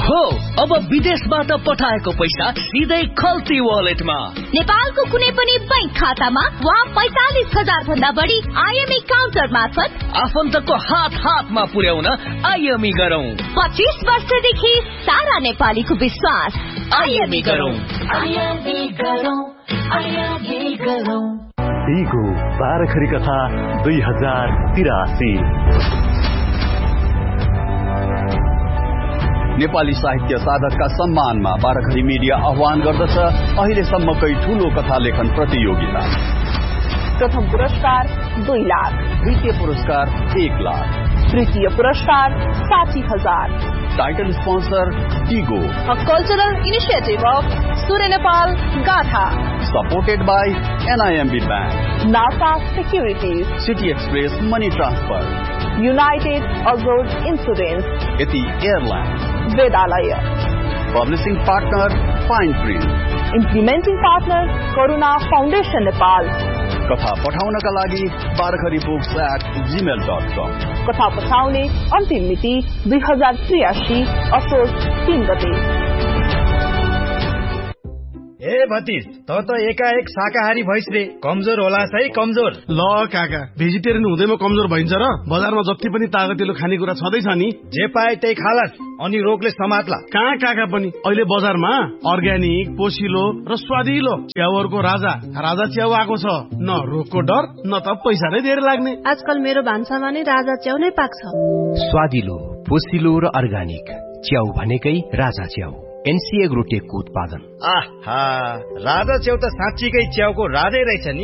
हो अब विदेशबाट पठाएको पैसा सिधै खल्ती वालेटमा। नेपालको कुनै पनि बैंक खातामा वा 45,000 भन्दा बढी आईएमई काउन्टर मार्फत आफन्तको हातमा पुर्याउन आईएमई गरौँ। 25 वर्षदेखि सारा नेपालीको विश्वास। आईएमई गरौँ। टिगो बाराखरी कथा 2083। नेपाली साहित्य साधकका सम्मानमा बाराखरी मिडिया आह्वान गर्दछ अहिलेसम्मकै ठूलो कथा लेखन प्रतियोगिता। प्रथम पुरस्कार 2 लाख, द्वितीय पुरस्कार 1 लाख, तृतीय पुरस्कार 60,000। Title sponsor Tigor, a cultural initiative of Surya Nepal Gatha, supported by NIMB Bank, NASA Securities, City Express Money Transfer, United Azure Insurance, Eti Airline, Vedalaya. Publishing partner Fine Print, Implementing partner Karuna Foundation Nepal. कथा पठाउनका लागि barakharibooks@gmail.com। कथा पठाउने अन्तिम मिति 2083 असोज 3 गते। ए भतिज त एकाएक शाकाहारी भइस रे, कमजोर होला है कमजोर। ल काका, भेजिटेरियन हुँदैमा कमजोर भइन्छ र? बजारमा जति पनि तागतिलो खानेकुरा छँदैछ नि, जे पाए त्यही खालास, अनि रोगले समात्ला। कहाँ काका पनि अहिले बजारमा अर्ग्यानिक, पोसिलो र स्वादिलो च्याउहरूको राजा च्याउ आएको छ। न रोगको डर न त पैसा नै धेरै लाग्ने। आजकल मेरो भान्सामा नै राजा च्याउ नै पाक्छ। स्वादिलो, पोसिलो र अर्ग्यानिक च्याउ भनेकै राजा च्याउ। एनसी एग्रोटेकको उत्पादन। आहा, राजा च्याउ त साँच्चीकै च्याउको राजै रहेछ नि।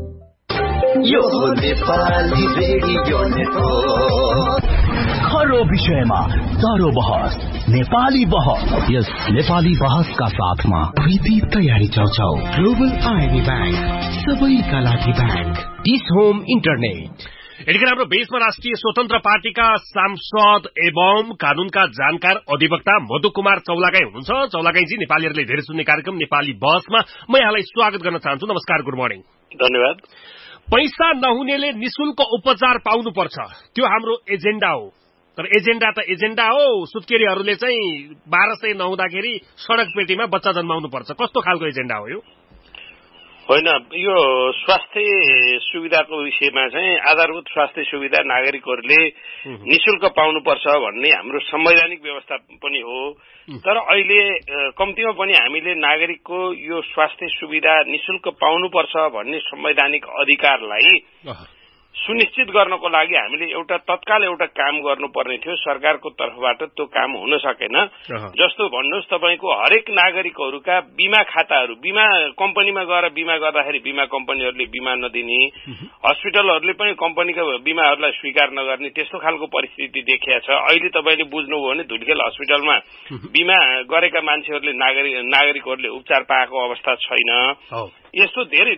यो नेपाली रेडियो नेटवर्क, हर विषयमा दरो बहस, नेपाली बहस। यस नेपाली बहसका साथमा प्रीति तयारी चौचौ, ग्लोबल आईएमई ब्याङ्क, सबैका लागि ब्याङ्क, डिस होम इन्टरनेट। यतिखेर हाम्रो बेसमा राष्ट्रिय स्वतन्त्र पार्टीका सांसद एवं कानूनका जानकार अधिवक्ता मधु कुमार चौलागाई हुनुहुन्छ। चौलागाईजी, नेपालीहरूले धेरै सुन्ने कार्यक्रम नेपाली बहसमा म यहाँलाई स्वागत गर्न चाहन्छु। नमस्कार, गुड मर्निङ। धन्यवाद। पैसा नहुनेले निशुल्क उपचार पाउनुपर्छ, त्यो हाम्रो एजेन्डा हो। तर एजेन्डा त एजेन्डा हो, सुत्केरीहरूले चाहिँ 1200 नहुँदाखेरि सडक पेटीमा बच्चा जन्माउनु पर्छ। कस्तो खालको एजेन्डा हो यो? होइन, यो स्वास्थ्य सुविधाको विषयमा चाहिँ आधारभूत स्वास्थ्य सुविधा नागरिकहरूले निशुल्क पाउनुपर्छ भन्ने हाम्रो संवैधानिक व्यवस्था पनि हो। तर अहिले कम्तीमा पनि हामीले नागरिकको यो स्वास्थ्य सुविधा निशुल्क पाउनुपर्छ भन्ने संवैधानिक अधिकारलाई सुनिश्चित गर्नको लागि हामीले तत्काल एउटा काम गर्नुपर्ने थियो। सरकारको तर्फबाट त्यो काम हुन सकेन। जस्तो भन्नुहोस्, तपाईँको हरेक नागरिकहरूका बीमा खाताहरू, बीमा कम्पनीमा गएर बीमा गर्दाखेरि बीमा कम्पनीहरूले बीमा नदिने, हस्पिटलहरूले पनि कम्पनीका बीमाहरूलाई स्वीकार नगर्ने, त्यस्तो खालको परिस्थिति देखिया छ। अहिले तपाईँले बुझ्नुभयो भने धुलिखेल हस्पिटलमा बीमा गरेका मान्छेहरूले नागरिकहरूले उपचार पाएको अवस्था छैन। यस्तो धेरै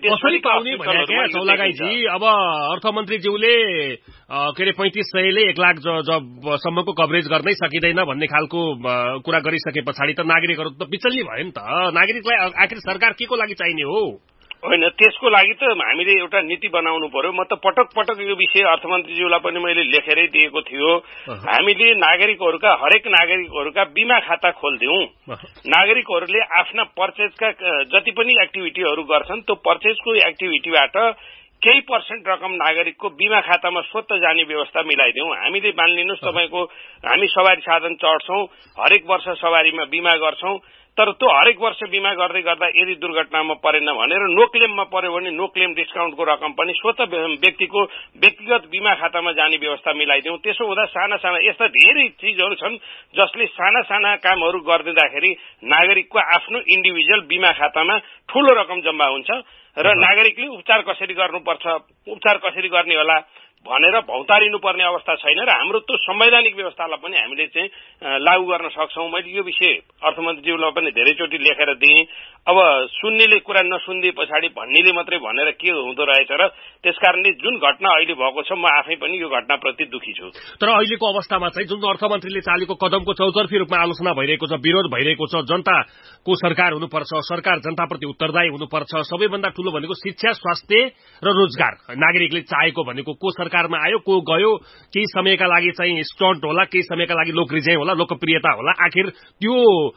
चौलागाईजी, अब अर्थमन्त्रीज्यूले के अरे 3500ले 1 लाख सम्मको कभरेज गर्नै सकिँदैन भन्ने खालको कुरा गरिसके पछाडि त नागरिकहरू त बिचल्ली भयो नि त। नागरिकलाई आखिर सरकार के को लागि चाहिने हो? होइन, त्यसको लागि त हामीले एउटा नीति बनाउनु पर्यो। म त पटक यो विषय अर्थमन्त्रीज्यूलाई पनि मैले लेखेरै दिएको थियो। हामीले हरेक नागरिकहरूका बीमा खाता खोलिदिउँ। नागरिकहरूले आफ्ना पर्चेजका जति पनि एक्टिभिटीहरू गर्छन्, त्यो पर्चेजको एक्टिभिटीबाट केही % रकम नागरिकको बीमा खातामा स्वतः जाने व्यवस्था मिलाइदिउँ। हामीले मानिलिनुहोस्, तपाईँको हामी सवारी साधन चढ्छौँ, हरेक वर्ष सवारीमा बीमा गर्छौँ, तर त्यो हरेक वर्ष बीमा गर्दै गर्दा यदि दुर्घटनामा परेन भनेर नो क्लेममा पर्यो भने नो क्लेम डिस्काउन्टको रकम पनि स्वतः व्यक्तिको व्यक्तिगत बीमा खातामा जाने व्यवस्था मिलाइदिउँ। त्यसो हुँदा साना यस्ता धेरै चिजहरू छन् जसले साना कामहरू गरिदिँदाखेरि नागरिकको आफ्नो इन्डिभिजुअल बीमा खातामा ठूलो रकम जम्मा हुन्छ र नागरिकले उपचार कसरी गर्नुपर्छ, उपचार कसरी गर्ने होला भनेर भौतारिनु पर्ने अवस्था छैन र हाम्रो त्यो संवैधानिक व्यवस्थालाई पनि हामीले चाहिँ लागू गर्न सक्छौं। मैले यो विषय अर्थमन्त्रीज्यूलाई पनि धेरैचोटि लेखेर दिएँ। अब सुन्नेले कुरा नसुनिदिए पछाडि भन्नेले मात्रै भनेर के हुँदो रहेछ र त्यसकारणले जुन घटना अहिले भएको छ म आफै पनि यो घटनाप्रति दुखी छु। तर अहिलेको अवस्थामा चाहिँ जुन अर्थमन्त्रीले चालेको कदमको चौतर्फी रूपमा आलोचना भइरहेको छ, विरोध भइरहेको छ, जनताको सरकार हुनुपर्छ, सरकार जनताप्रति उत्तरदायी हुनुपर्छ, सबैभन्दा ठूलो भनेको शिक्षा, स्वास्थ्य र रोजगार नागरिकले चाहेको भनेको को सरकारमा आयो, को गयो, केही समयका लागि चाहिँ स्टन्ट होला, केही समयका लागि लोकरिझाइ होला, लोकप्रियता होला। आखिर त्यो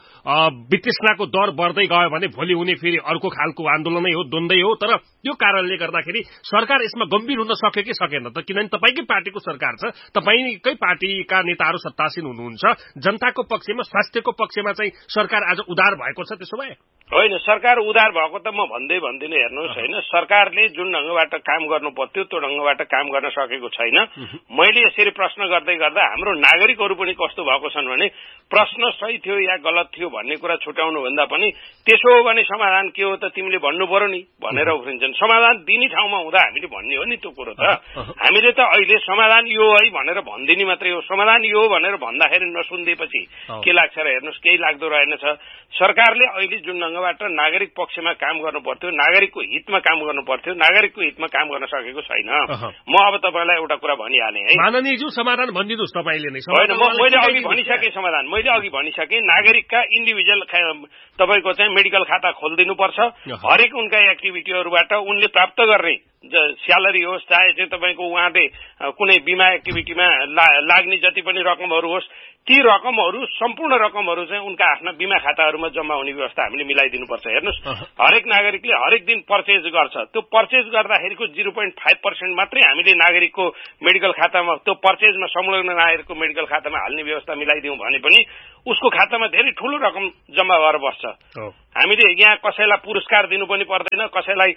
वितृष्णाको दर बढ्दै गयो भने भोलि हुने फेरि अर्को खालको आन्दोलनै हो, द्वन्द्वै हो। तर त्यो कारणले गर्दाखेरि सरकार यसमा गम्भीर हुन सक्यो कि सकेन त? किनभने तपाईँकै पार्टीको सरकार छ, तपाईँकै पार्टीका नेताहरू सत्तासीन हुनुहुन्छ। जनताको पक्षमा, स्वास्थ्यको पक्षमा चाहिँ सरकार आज उदार भएको छ। त्यसो भए होइन, सरकार उदार भएको त म भन्दिनँ। हेर्नुहोस्, होइन, सरकारले जुन ढंगबाट काम गर्नु पर्थ्यो त्यो ढंगबाट काम गर्न सकेको छैन। मैले यसरी प्रश्न गर्दै गर्दा हाम्रो नागरिकहरू पनि कस्तो भएको छन् भने प्रश्न सही थियो या गलत थियो भन्ने कुरा छुट्याउनु भन्दा पनि त्यसो हो भने समाधान के हो त तिमीले भन्नु पर्यो नि भनेर उफ्रिन्छन्। समाधान दिने ठाउँमा हुँदा हामीले भन्ने हो नि त्यो कुरो त। हामीले त अहिले समाधान यो है भनेर भनिदिने मात्रै हो। समाधान यो हो भनेर भन्दाखेरि नसुनिदिएपछि के लाग्छ र? हेर्नुहोस्, केही लाग्दो रहेनछ। सरकारले अहिले जुन ढंगबाट नागरिक पक्षमा काम गर्नु पर्थ्यो, नागरिकको हितमा काम गर्नु पर्थ्यो, नागरिकको हितमा काम गर्न सकेको छैन। म अब तपाईँलाई एउटा कुरा भनिहालेँ है। माननीयज्यू समाधान भनिदिनुहोस् तपाईँले नै। होइन, मैले अघि भनिसकेँ समाधान। मैले अघि भनिसकेँ नागरिकका इन्डिभिजुअल तपाईँको चाहिँ मेडिकल खाता खोलिदिनुपर्छ। हरेक उनका एक्टिभिटीहरूबाट उनले प्राप्त गर्ने स्यालेरी होस्, चाहे चाहिँ तपाईँको उहाँले कुनै बिमा एक्टिभिटीमा लाग्ने जति पनि रकमहरू होस्, ती रकमहरू सम्पूर्ण रकमहरू चाहिँ उनका आफ्ना बिमा खाताहरूमा जम्मा हुने व्यवस्था हामीले मिलाइदिनुपर्छ। हेर्नुहोस्, हरेक नागरिकले हरेक दिन पर्चेज गर्छ। त्यो पर्चेज गर्दाखेरिको 0.5% मात्रै हामीले नागरिकको मेडिकल खातामा, त्यो पर्चेजमा संलग्न नागरिकको मेडिकल खातामा हाल्ने व्यवस्था मिलाइदिउँ भने पनि उसको खातामा धेरै ठूलो रकम जम्मा भएर बस्छ। हामीले यहाँ कसैलाई पुरस्कार दिनु पनि पर्दैन, कसैलाई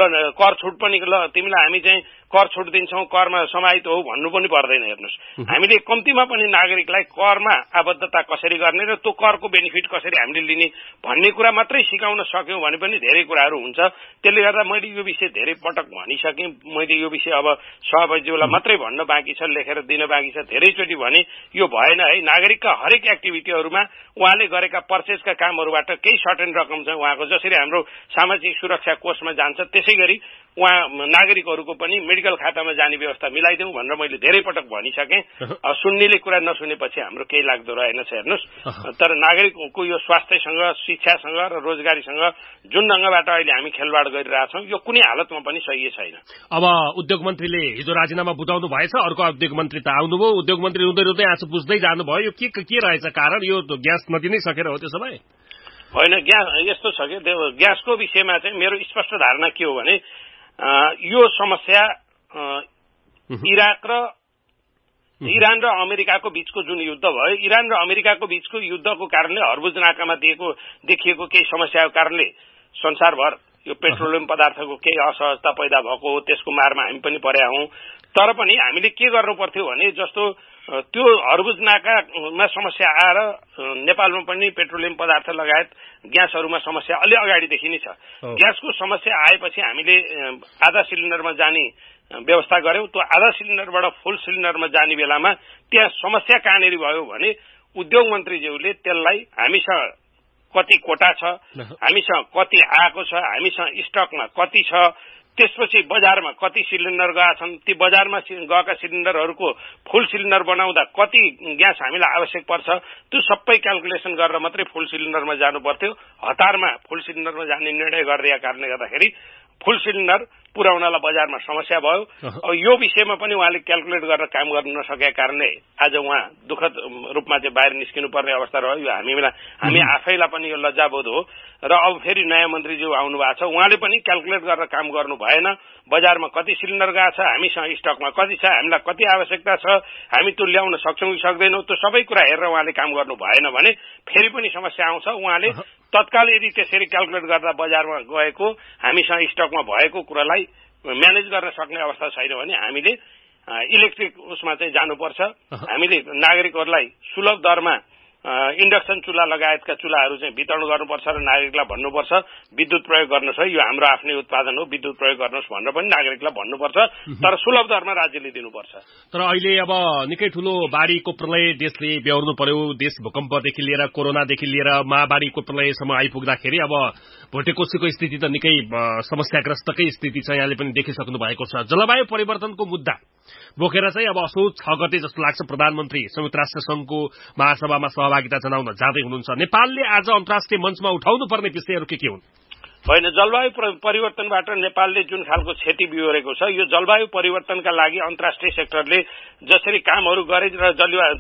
कर छुट पनि तिमीलाई हामी चाहिँ कर छुट दिन्छौँ, करमा समाहित हो भन्नु पनि पर्दैन। हेर्नुहोस्, हामीले कम्तीमा पनि नागरिकलाई करमा आबद्धता कसरी गर्ने र त्यो करको बेनिफिट कसरी हामीले लिने भन्ने कुरा मात्रै सिकाउन सक्यौं भने पनि धेरै कुराहरू हुन्छ। त्यसले गर्दा मैले यो विषय धेरै पटक भनिसकेँ। मैले यो विषय अब सभापतिज्यूलाई मात्रै भन्न बाँकी छ, लेखेर दिन बाँकी छ। धेरैचोटि भने यो भएन है। नागरिकका हरेक एक्टिभिटीहरूमा उहाँले गरेका पर्चेजका कामहरूबाट केही सर्टेन रकम छ उहाँको, जसरी हाम्रो सामाजिक सुरक्षा कोषमा जान्छ त्यसै गरी उहाँ नागरिकहरूको पनि मेडिकल खातामा जाने व्यवस्था मिलाइदिउँ भनेर मैले धेरै पटक भनिसकेँ। सुन्नेले कुरा नसुनेपछि हाम्रो केही लाग्दो रहेनछ। हेर्नुहोस्, तर नागरिकको यो स्वास्थ्यसँग, शिक्षासँग र रोजगारीसँग जुन ढंगबाट अहिले हामी खेलवाड गरिरहेछौँ यो कुनै हालतमा पनि सही छैन। अब उद्योग मन्त्रीले हिजो राजीनामा बुझाउनु भएछ, अर्को उद्योग मन्त्री त आउनुभयो। उद्योग मन्त्री रुँदै रुँदै आँसु बुझ्दै जानुभयो। यो के रहेछ कारण? यो ग्यास नदिनै सकेर हो त्यसो भए? होइन, ग्यास यस्तो छ कि ग्यासको विषयमा चाहिँ मेरो स्पष्ट धारणा के हो भने यो समस्या इरान र अमेरिकाको बीचको जुन युद्ध भयो, इरान र अमेरिकाको बीचको युद्धको कारणले हर्मुज नाकामा देखिएको केही समस्याको कारणले संसारभर यो पेट्रोलियम पदार्थको केही असहजता पैदा भएको हो। त्यसको मारमा हामी पनि परेका हौं। तर पनि हामीले के गर्नु पर्थ्यो भने जस्तो त्यो हर्मुज नाकामा समस्या आएर नेपालमा पनि पेट्रोलियम पदार्थ लगायत ग्यासहरूमा समस्या अलि अगाडिदेखि नै छ। ग्यासको समस्या आएपछि हामीले आधा सिलिन्डरमा जाने व्यवस्था गर्यौं। त्यो आधा सिलिन्डरबाट फुल सिलिन्डरमा जाने बेलामा त्यहाँ समस्या कहाँनेरि भयो भने उद्योग मन्त्रीज्यूले त्यसलाई हामीसँग कति कोटा छ, हामीसँग कति आएको छ, हामीसँग स्टकमा कति छ, त्यसपछि बजारमा कति सिलिन्डर गएका छन्, ती बजारमा गएका सिलिन्डरहरूको फुल सिलिन्डर बनाउँदा कति ग्यास हामीलाई आवश्यक पर्छ, त्यो सबै क्याल्कुलेसन गरेर मात्रै फुल सिलिन्डरमा जानु पर्थ्यो। हतारमा फुल सिलिन्डरमा जाने निर्णय गरिदिएका कारणले गर्दाखेरि फुल सिलिन्डर पुर्याउनलाई बजारमा समस्या भयो। अब यो विषयमा पनि उहाँले क्याल्कुलेट गरेर काम गर्न नसकेका कारणले आज उहाँ दुःखद रूपमा चाहिँ बाहिर निस्किनु पर्ने अवस्था रह्यो। हामी आफैलाई पनि यो लज्जाबोध हो। र अब फेरि नयाँ मन्त्रीज्यू आउनु भएको छ, उहाँले पनि क्याल्कुलेट गरेर काम गर्नु भएन। बजारमा कति सिलिन्डर गएको छ, हामीसँग स्टकमा कति छ, हामीलाई कति आवश्यकता छ, हामी त्यो ल्याउन सक्छौँ कि सक्दैनौँ, त्यो सबै कुरा हेरेर उहाँले काम गर्नु भएन भने फेरि पनि समस्या आउँछ। उहाँले तत्काल यदि त्यसरी क्याल्कुलेट गर्दा बजारमा गएको हामीसँग स्टकमा भएको कुरालाई म्यानेज गर्न सक्ने अवस्था छैन भने हामीले इलेक्ट्रिक उसमा चाहिँ जानुपर्छ। हामीले नागरिकहरूलाई सुलभ दरमा इन्डक्सन चुल्हा लगायतका चुल्हाहरू चाहिँ वितरण गर्नुपर्छ र नागरिकलाई भन्नुपर्छ विद्युत प्रयोग गर्नुहोस् है, यो हाम्रो आफ्नै उत्पादन हो, विद्युत प्रयोग गर्नुहोस् भनेर पनि नागरिकलाई भन्नुपर्छ। तर सुलभ दरमा राज्यले दिनुपर्छ। तर अहिले अब निकै ठूलो बाढ़ीको प्रलय देशले बेहोर्नु पर्यो। देश भूकम्पदेखि लिएर कोरोनादेखि लिएर महाबाढ़ीको प्रलयसम्म आइपुग्दाखेरि अब भोटेकोसीको स्थिति त निकै समस्याग्रस्तकै स्थिति छ, यहाँले पनि देखिसक्नु भएको छ। जलवायु परिवर्तनको मुद्दा बोकेर चाहिँ अब असोज 6 गते जस्तो लाग्छ प्रधानमन्त्री संयुक्त राष्ट्र संघको महासभामा सहभागिता जनाउन जाँदै हुनुहुन्छ। नेपालले आज अन्तर्राष्ट्रिय मञ्चमा उठाउनु पर्ने विषयहरू के हुन्? होइन, जलवायु परिवर्तनबाट नेपालले जुन खालको क्षति बिहोरेको छ, यो जलवायु परिवर्तनका लागि अन्तर्राष्ट्रिय सेक्टरले जसरी कामहरू गरे र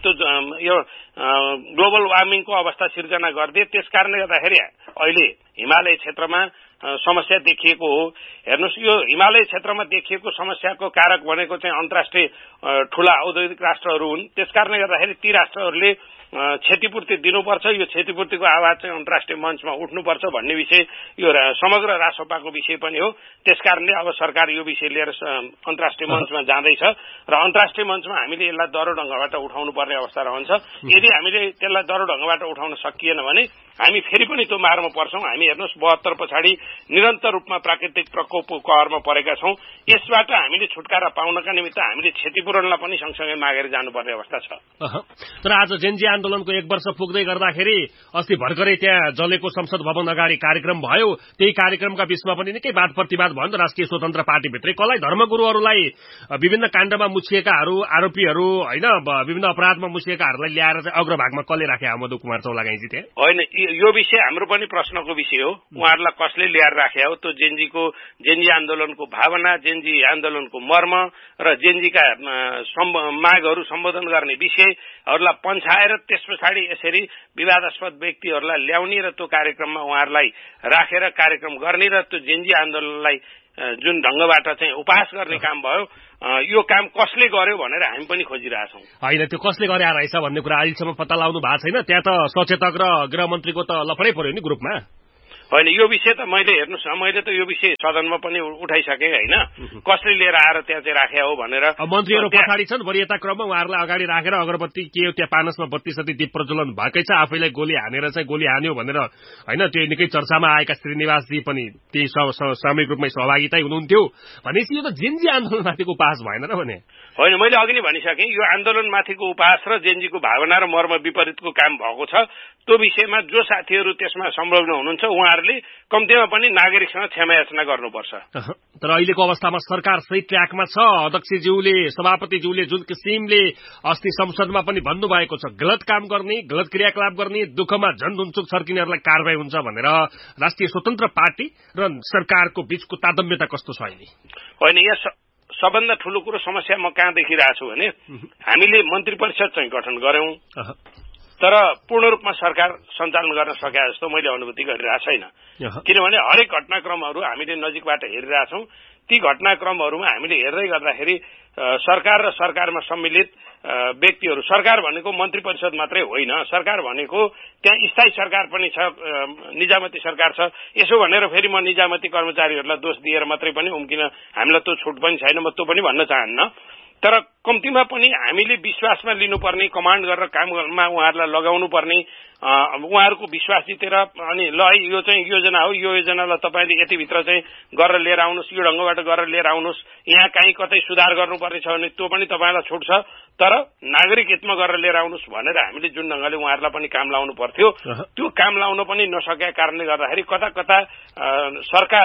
यो ग्लोबल वार्मिङको अवस्था सिर्जना गर्दै, त्यसकारणले गर्दाखेरि अहिले हिमालय क्षेत्रमा समस्या देखिएको हो। हेर्नुहोस्, यो हिमालय क्षेत्रमा देखिएको समस्याको कारक भनेको चाहिँ अन्तर्राष्ट्रिय ठूला औद्योगिक राष्ट्रहरू हुन्। त्यसकारणले गर्दाखेरि ती राष्ट्रहरूले क्षतिपूर्ति दिनुपर्छ, यो क्षतिपूर्तिको आवाज चाहिँ अन्तर्राष्ट्रिय मञ्चमा उठ्नुपर्छ भन्ने विषय यो समग्र राष्ट्रसभाको विषय पनि हो। त्यसकारणले अब सरकार यो विषय लिएर अन्तर्राष्ट्रिय मञ्चमा जाँदैछ र अन्तर्राष्ट्रिय मञ्चमा हामीले यसलाई दह्रो ढंगबाट उठाउनु पर्ने अवस्था रहन्छ। यदि हामीले त्यसलाई दह्रो ढंगबाट उठाउन सकिएन भने हामी फेरि पनि त्यो मारमा पर्छौं। हामी हेर्नुहोस् 72 पछाडि निरन्तर रूपमा प्राकृतिक प्रकोपको कहरमा परेका छौं। यसबाट हामीले छुटकारा पाउनका निमित्त हामीले क्षतिपूरणलाई पनि सँगसँगै मागेर जानुपर्ने अवस्था छ। तर आज जेनजी आन्दोलनको 1 वर्ष पुग्दै गर्दाखेरि अस्ति भर्खरै त्यहाँ जलेको संसद भवन अगाडि कार्यक्रम भयो। त्यही कार्यक्रमका बीचमा पनि निकै वाद प्रतिवाद भयो। राष्ट्रिय स्वतन्त्र पार्टीभित्रै कसलाई धर्मगुरुहरूलाई विभिन्न काण्डमा मुछिएकाहरू, आरोपीहरू हैन, विभिन्न अपराधमा मुछिएकाहरूलाई ल्याएर चाहिँ अग्रभागमा कसले राखे मधु कुमार चौलागाईजी त्यहाँ? होइन, यो विषय हाम्रो पनि प्रश्नको विषय हो। उहाँहरूलाई कसले ल्याएर राखे हो? त्यो जेनजी आन्दोलनको भावना, जेनजी आन्दोलनको मर्म र जेनजीका मागहरू सम्बोधन गर्ने विषयहरूलाई पन्छाएर त्यस पछाडि यसरी विवादास्पद व्यक्तिहरूलाई ल्याउने र त्यो कार्यक्रममा उहाँहरूलाई राखेर कार्यक्रम गर्ने र त्यो जेनजी आन्दोलनलाई जुन ढंगबाट चाहिँ उपहास गर्ने काम भयो, यो काम कसले गर्यो भनेर हामी पनि खोजिरहेछौँ। होइन, त्यो कसले गरे रहेछ भन्ने कुरा अहिलेसम्म पत्ता लगाउनु भएको छैन। त्यहाँ त सचेतक र गृहमन्त्रीको त लफडै पर्यो नि ग्रुपमा। होइन, यो विषय त हेर्नुहोस्, मैले त यो विषय सदनमा पनि उठाइसकेँ होइन, कसले लिएर आएर त्यहाँ चाहिँ राखे हो भनेर। मन्त्रीहरू पछाडि छन्, वरियता क्रममा उहाँहरूलाई अगाडि राखेर अगरबत्ती के त्यहाँ पानसमा बत्ती सती दीप प्रज्वलन भएकै छ, आफैलाई गोली हानेर चाहिँ गोली हान्यो भनेर होइन, त्यो निकै चर्चामा आएका श्रीनिवासजी पनि त्यही सामूहिक रूपमै सहभागिता हुनुहुन्थ्यो। भनेपछि यो त जेनजी आन्दोलनमाथिको उपहास भएन र भने? होइन, मैले अघि नै भनिसकेँ, यो आन्दोलनमाथिको उपहास र जेनजीको भावना र मर्म विपरीतको काम भएको छ। त्यो विषयमा जो साथीहरू त्यसमा संलग्न हुनुहुन्छ उहाँहरूले कम्तीमा पनि नागरिकसँग क्षमा याचना गर्नुपर्छ। तर अहिलेको अवस्थामा सरकार सही ट्र्याकमा छ। अध्यक्षज्यूले, सभापतिज्यूले जुन किसिमले अस्ति संसदमा पनि भन्नुभएको छ, गलत काम गर्ने, गलत क्रियाकलाप गर्ने, दुःखमा झन्झुन्चुक छर्किनेहरूलाई कारबाही हुन्छ भनेर राष्ट्रिय स्वतन्त्र पार्टी र सरकारको बीचको तादम्यता कस्तो छ अहिले? होइन, यहाँ सबभन्दा ठूलो कुरो समस्या म कहाँ देखिरहेको छु भने हामीले मन्त्री परिषद चाहिँ गठन गर्यौं, तर पूर्ण रूपमा सरकार सञ्चालन गर्न सके जस्तो मैले अनुभूति गरिरहेको छैन। किनभने हरेक घटनाक्रमहरू हामीले नजिकबाट हेरिरहेछौँ। ती घटनाक्रमहरूमा हामीले हेर्दै गर्दाखेरि सरकार र सरकारमा सम्मिलित व्यक्तिहरू, सरकार भनेको मन्त्री परिषद मात्रै होइन, सरकार भनेको त्यहाँ स्थायी सरकार पनि छ, निजामती सरकार छ। यसो भनेर फेरि म निजामती कर्मचारीहरूलाई दोष दिएर मात्रै पनि उम्किन हामीलाई त्यो छुट पनि छैन, म त्यो पनि भन्न चाहन्न। तर कम्तीमा पनि हामीले विश्वासमा लिनुपर्ने, कमान्ड गरेर काममा उहाँहरूलाई लगाउनु पर्ने, उहाँहरूको विश्वास जितेर अनि ल यो चाहिँ योजना हो, यो योजनालाई तपाईँले यतिभित्र चाहिँ गरेर लिएर आउनुहोस्, यो ढंगबाट गरेर लिएर आउनुहोस्, यहाँ कहीँ कतै सुधार गर्नुपर्ने छ भने त्यो पनि तपाईँलाई छुट छ, तर नागरिक हितमा गरेर लिएर आउनुहोस् भनेर हामीले जुन ढंगले उहाँहरूलाई पनि काम लाउनु पर्थ्यो, त्यो काम लाउन पनि नसकेका कारणले गर्दाखेरि कता कता सरकार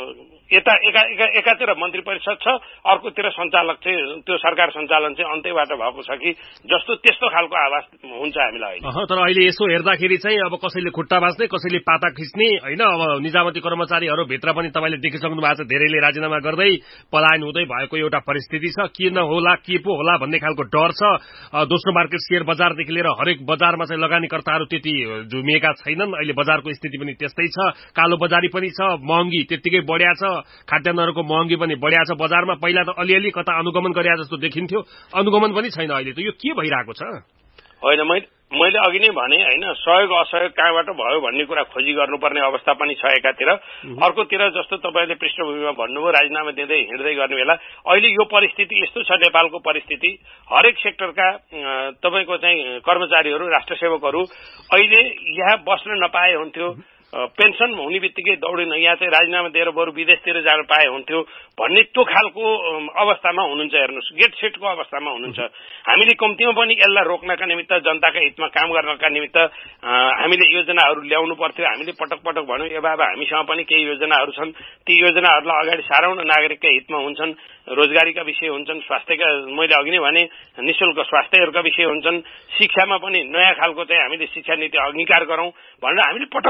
एकातिर मन्त्री परिषद छ, अर्कोतिर सञ्चालक चाहिँ त्यो सरकार सञ्चालन चाहिँ अन्त्यबाट भएको छ कि जस्तो त्यस्तो खालको आवाज हुन्छ हामीलाई। तर अहिले यसो हेर्दाखेरि चाहिँ अब कसैले खुट्टा बाँच्ने, कसैले पाता खिच्ने होइन, अब निजामती कर्मचारीहरू भित्र पनि तपाईँले देखिसक्नु भएको छ, धेरैले राजीनामा गर्दै पलायन हुँदै भएको एउटा परिस्थिति छ। के नहोला, के पो होला भन्ने खालको डर छ। दोस्रो मार्केट शेयर बजारदेखि लिएर हरेक बजारमा चाहिँ लगानीकर्ताहरू त्यति झुमिएका छैनन्। अहिले बजारको स्थिति पनि त्यस्तै छ, कालो बजारी पनि छ, महँगी त्यत्तिकै बढ्या छ, खाद्यान्नहरूको महँगी पनि बढ्या छ बजारमा। पहिला त अलिअलि कता अनुगमन गरे जस्तो देखिन्थ्यो, अनुगमन पनि छैन अहिले। त यो के भइरहेको छ? होइन, मैले अघि नै भने होइन, सहयोग असहयोग कहाँबाट भयो भन्ने कुरा खोजी गर्नुपर्ने अवस्था पनि छ एकातिर। अर्कोतिर जस्तो तपाईँले पृष्ठभूमिमा भन्नुभयो राजीनामा दिँदै हिँड्दै गर्ने बेला अहिले यो परिस्थिति यस्तो छ, नेपालको परिस्थिति हरेक सेक्टरका तपाईँको चाहिँ कर्मचारीहरू, राष्ट्रसेवकहरू अहिले यहाँ बस्न नपाए हुन्थ्यो, पेन्सन हुने बित्तिकै दौडिन, यहाँ चाहिँ राजीनामा दिएर बरु विदेशतिर जान पाए हुन्थ्यो भन्ने त्यो खालको अवस्थामा हुनुहुन्छ। हेर्नुहोस्, गेट सेटको अवस्थामा हुनुहुन्छ। हामीले कम्तीमा पनि यसलाई रोक्नका निमित्त, जनताका हितमा काम गर्नका निमित्त हामीले योजनाहरू ल्याउनु पर्थ्यो। हामीले पटक पटक भन्यौं, ए बाबा हामीसँग पनि केही योजनाहरू छन्, ती योजनाहरूलाई अगाडि सारौँ न, नागरिकका हितमा हुन्छन्, रोजगारीका विषय हुन्छन्, स्वास्थ्यका मैले अघि नै भने निशुल्क स्वास्थ्यहरूका विषय हुन्छन्, शिक्षामा पनि नयाँ खालको चाहिँ हामीले शिक्षा नीति अंगीकार गरौँ भनेर हामीले पटक पटक यो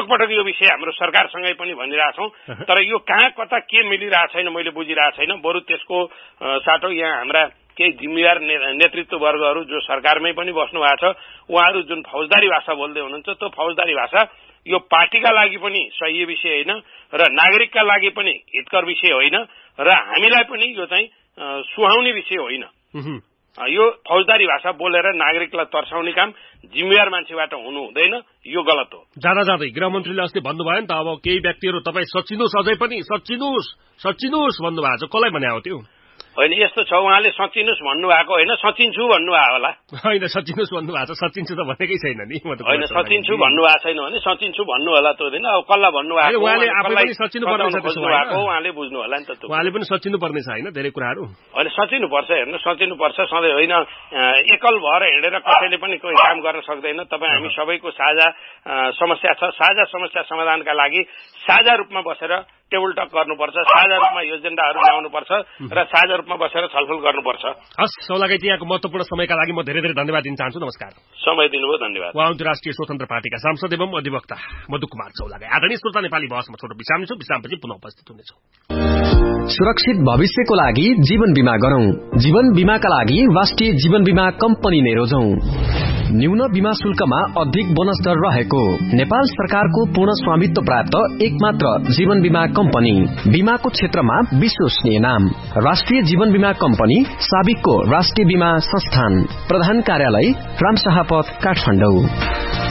विषय हाम्रो सरकारसँगै पनि भनिरहेछौँ तर यो कहाँ कता के मिलिरहेको छैन मैले बुझिरहेको छैन बरु त्यसको साटो यहाँ हाम्रा केही जिम्मेवार नेतृत्ववर्गहरू जो सरकारमै पनि बस्नु भएको छ उहाँहरू जुन फौजदारी भाषा बोल्दै हुनुहुन्छ त्यो फौजदारी भाषा यो पार्टीका लागि पनि सही विषय होइन र नागरिकका लागि पनि हितकर विषय होइन र हामीलाई पनि यो चाहिँ सुहाउने विषय होइन यो फौजदारी भाषा बोलेर नागरिकलाई तर्साउने काम जिम्मेवार मान्छेबाट हुनु हुँदैन यो गलत हो जाँदा जाँदै गृहमन्त्रीले अस्ति भन्नुभयो नि त अब केही व्यक्तिहरू तपाईँ सच्चिनुहोस् अझै पनि सच्चिनुहोस् भन्नुभएको छ कसलाई भने हो त्यो होइन यस्तो छ उहाँले सचिनुहोस् भन्नुभएको होइन सचिन्छु भन्नुभयो होला होइन सचिनुहोस् भन्नुभएको छ सचिन्छु त भनेकै छैन नि होइन सचिन्छु भन्नुभएको छैन भने सचिन्छु भन्नु होला त हुँदैन अब कसलाई भन्नुभएको उहाँले बुझ्नु होला नि त उहाँले पनि सचिनु पर्ने छ होइन धेरै कुराहरू होइन सचिनुपर्छ हेर्नु सचिनुपर्छ सधैँ होइन एकल भएर हिँडेर कसैले पनि कोही काम गर्न सक्दैन तपाईँ हामी सबैको साझा समस्या छ साझा समस्या समाधानका लागि साझा रूपमा बसेर टेबल टक गर्नुपर्छ साझा रूपमा एजेन्डाहरू ल्याउनुपर्छ र साझा रूपमा बसेर छलफल गर्नुपर्छ हस् सौलागाईजी यहाँको महत्वपूर्ण समयका लागि म धेरै धेरै धन्यवाद दिन चाहन्छु नमस्कार समय दिनुभयो धन्यवाद उहाँ राष्ट्रिय स्वतन्त्र पार्टीका सांसद एवं अधिवक्ता मधु कुमार चौलागाई आदरणीय श्रोता नेपाली बहसमा छोटो विश्राम छु विश्रामपछि पुनः उपस्थित हुनेछौँ सुरक्षित भविष्यको लागि जीवन बीमा गरौं जीवन बीमाका लागि राष्ट्रिय जीवन बीमा कम्पनी नै रोजौं न्यून बीमा शुल्कमा अधिक बोनस दर रहेको नेपाल सरकारको पूर्ण स्वामित्व प्राप्त एकमात्र जीवन बीमा कम्पनी बीमाको क्षेत्रमा विश्वसनीय नाम राष्ट्रिय जीवन बीमा कम्पनी साबिकको राष्ट्रिय बीमा संस्थान प्रधान कार्यालय रामशाहपथ काठमाडौँ